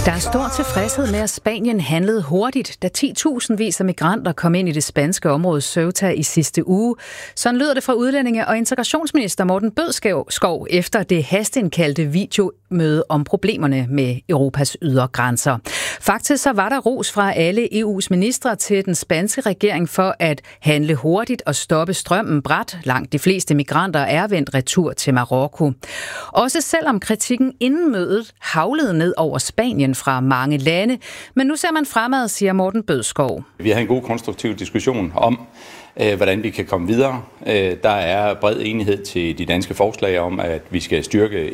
Der er stor tilfredshed med, at Spanien handlede hurtigt, da 10.000 af migranter kom ind i det spanske område Ceuta i sidste uge. Sådan lyder det fra udlændinge- og integrationsminister Morten Bødskov efter det hasteindkaldte videomøde om problemerne med Europas ydre grænser. Faktisk så var der ros fra alle EU's ministre til den spanske regering for at handle hurtigt og stoppe strømmen brat. Langt de fleste migranter er vendt retur til Marokko. Også selvom kritikken inden mødet haglede ned over Spanien fra mange lande. Men nu ser man fremad, siger Morten Bødskov. Vi har en god konstruktiv diskussion om, hvordan vi kan komme videre. Der er bred enighed til de danske forslag om, at vi skal styrke